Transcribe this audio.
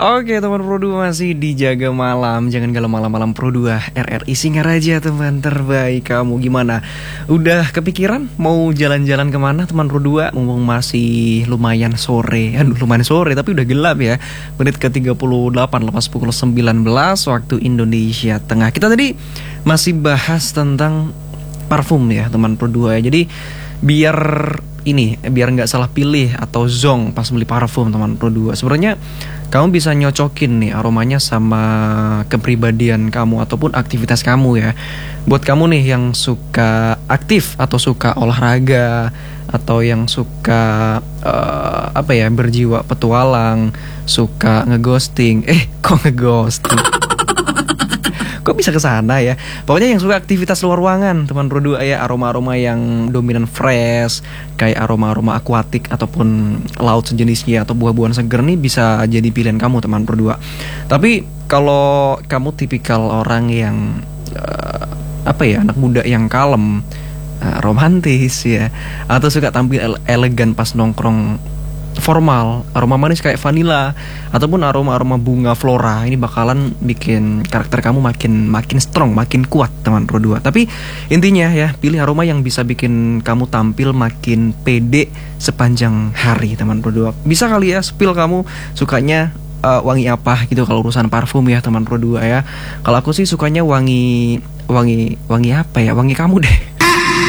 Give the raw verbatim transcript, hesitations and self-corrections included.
Oke teman Pro dua masih dijaga malam. Jangan galau malam-malam Pro dua. R R I Singaraja teman terbaik kamu. Gimana? Udah kepikiran mau jalan-jalan kemana teman Pro dua? Mumpung masih lumayan sore. Aduh lumayan sore tapi udah gelap ya. Menit ke tiga puluh delapan lepas pukul sembilan belas waktu Indonesia Tengah. Kita tadi masih bahas tentang parfum ya teman Pro dua ya. Jadi biar ini biar nggak salah pilih atau zong pas beli parfum teman Pro dua. Sebenarnya kamu bisa nyocokin nih aromanya sama kepribadian kamu ataupun aktivitas kamu ya. Buat kamu nih yang suka aktif atau suka olahraga atau yang suka uh, apa ya berjiwa petualang, suka ngeghosting. Eh kok ngeghosting? Kok bisa ke sana ya? Pokoknya yang suka aktivitas luar ruangan, teman Pro dua ya, aroma-aroma yang dominan fresh, kayak aroma-aroma akuatik ataupun laut sejenisnya atau buah-buahan seger nih bisa jadi pilihan kamu teman Pro dua. Tapi kalau kamu tipikal orang yang uh, apa ya, anak muda yang kalem, uh, romantis ya, atau suka tampil ele- elegan pas nongkrong formal, aroma manis kayak vanilla ataupun aroma-aroma bunga flora, ini bakalan bikin karakter kamu makin makin strong, makin kuat teman Pro dua. Tapi intinya ya, pilih aroma yang bisa bikin kamu tampil makin pede sepanjang hari teman Pro dua. Bisa kali ya spill kamu sukanya uh, wangi apa gitu kalau urusan parfum ya teman Pro dua ya. Kalau aku sih sukanya wangi wangi wangi apa ya? Wangi kamu deh.